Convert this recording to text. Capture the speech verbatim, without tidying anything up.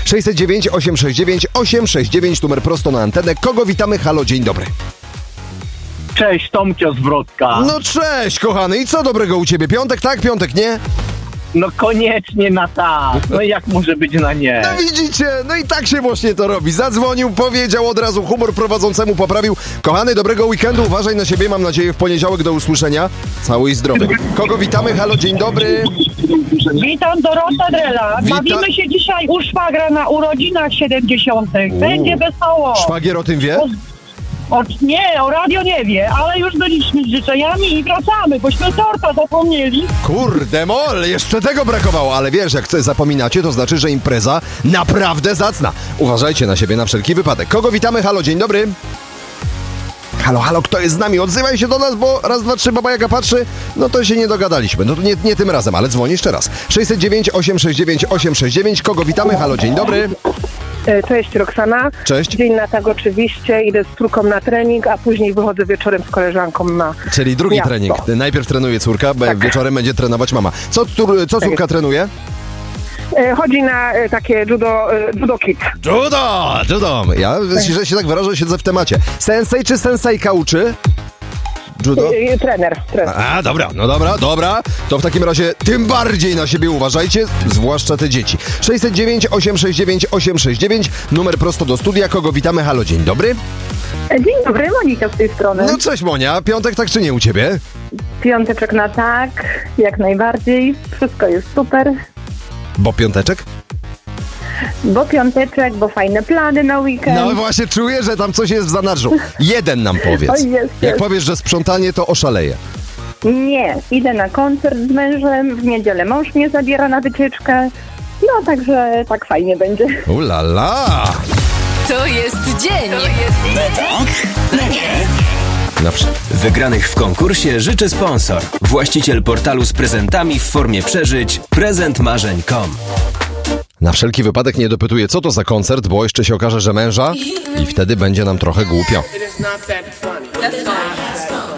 sześćset dziewięć, osiemset sześćdziesiąt dziewięć, osiemset sześćdziesiąt dziewięć, numer prosto na antenę. Kogo witamy? Halo, dzień dobry. Cześć, Tomcio z Wrocka. No cześć, kochany. I co dobrego u ciebie? Piątek tak, piątek nie? No koniecznie na tak. No i jak może być na nie? No widzicie, no i tak się właśnie to robi. Zadzwonił, powiedział od razu, humor prowadzącemu poprawił. Kochany, dobrego weekendu, uważaj na siebie, mam nadzieję w poniedziałek do usłyszenia. Cały i zdrowy. Kogo witamy? Halo, dzień dobry. Witam, Dorota Drela. Wita- Bawimy się dzisiaj u szwagra na urodzinach siedemdziesiątych. Będzie wesoło. Szwagier o tym wie? O, nie, o radio nie wie, ale już byliśmy z życzeniami i wracamy, bośmy torta zapomnieli. Kurde mol, jeszcze tego brakowało, ale wiesz, jak zapominacie, to znaczy, że impreza naprawdę zacna. Uważajcie na siebie na wszelki wypadek. Kogo witamy? Halo, dzień dobry. Halo, halo, kto jest z nami? Odzywaj się do nas, bo raz, dwa, trzy, baba Jaga patrzy, no to się nie dogadaliśmy. No to nie, nie tym razem, ale dzwoni jeszcze raz. sześćset dziewięć, osiemset sześćdziesiąt dziewięć, osiemset sześćdziesiąt dziewięć. Kogo witamy? Halo, dzień dobry. Cześć, Roxana. Cześć. Dzień na tak oczywiście, idę z córką na trening, a później wychodzę wieczorem z koleżanką na Czyli drugi miasto. trening. Najpierw trenuje córka, bo Tak. wieczorem będzie trenować mama. Co, tur, co córka trenuje? E, Chodzi na e, takie judo, e, judo kit. Judo! Judo! Ja, że się tak wyrażę, siedzę w temacie. Sensei czy sensejka uczy? Judo? E, e, Trener, trener. A, dobra, no dobra, dobra. To w takim razie tym bardziej na siebie uważajcie, zwłaszcza te dzieci. sześćset dziewięć, osiemset sześćdziesiąt dziewięć, osiemset sześćdziesiąt dziewięć, numer prosto do studia. Kogo witamy? Halo, dzień dobry. Dzień dobry, Monika z tej strony. No cześć Monia, piątek tak czy nie u ciebie? Piąteczek na tak, jak najbardziej. Wszystko jest super. Bo piąteczek? Bo piąteczek, bo fajne plany na weekend. No właśnie czuję, że tam coś jest w zanadrzu. Jeden nam powiedz. Oj, jest, Jak jest. powiesz, że sprzątanie, to oszaleje. Nie, idę na koncert z mężem, w niedzielę mąż mnie zabiera na wycieczkę. No także tak fajnie będzie. Ulala! To jest dzień. Na przy... Wygranych w konkursie życzy sponsor. Właściciel portalu z prezentami w formie przeżyć prezent marzeń kropka com. Na wszelki wypadek nie dopytuję, co to za koncert, bo jeszcze się okaże, że męża i wtedy będzie nam trochę głupio.